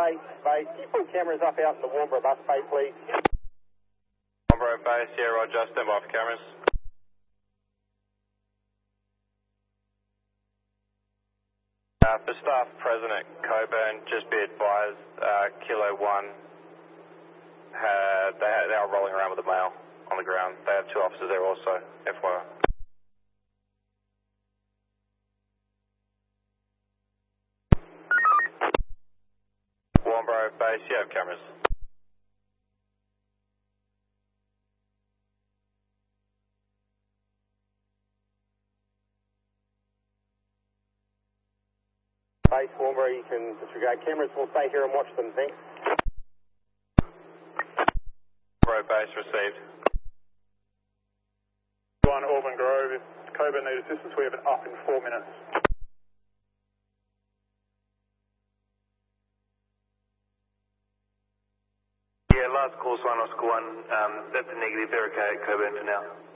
Base. Can you put cameras up out in the Warnbro bus bay, please? Warnbro Base, yeah, roger. Stand by for cameras. For staff present at Coburn, just be advised, Kilo 1, they are rolling around with a male on the ground. They have 2 officers there also, FYI. Warnbro Base, you have cameras. Base Warnbro, you can disregard cameras. We'll stay here and watch them. Thanks. Warnbro Base received. 1 Auburn Grove, if Coburn need assistance, we have an up in 4 minutes. Yeah, last call, sign off score 1, that's a negative, they're okay at Coburn for now.